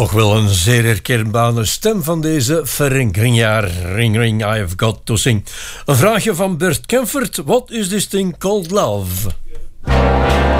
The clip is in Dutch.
Toch wel een zeer herkenbare stem van deze Ferenc Ringjaar. Ring Ring, I've got to sing. Een vraagje van Bert Kemfert. What is this thing called love?